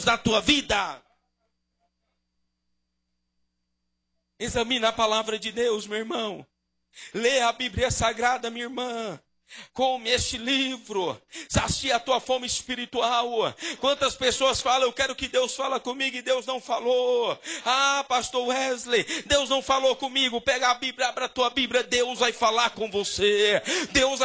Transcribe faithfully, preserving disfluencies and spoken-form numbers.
da tua vida. Examina a palavra de Deus, meu irmão. Lê a Bíblia Sagrada, minha irmã. Come este livro, sacia a tua fome espiritual. Quantas pessoas falam, eu quero que Deus fale comigo e Deus não falou. Ah, pastor Wesley, Deus não falou comigo. Pega a Bíblia, abre a tua Bíblia, Deus vai falar com você. Deus